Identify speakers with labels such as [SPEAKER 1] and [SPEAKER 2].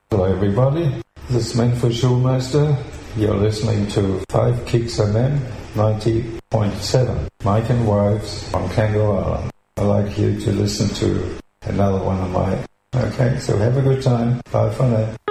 [SPEAKER 1] Hello everybody, this is Manfred Schulmeister. You're listening to 5 Kicks MM 90.7, Mike and Wives on Kangaroo Island. I'd like you to listen to another one of my... Okay, so have a good time. Bye for now.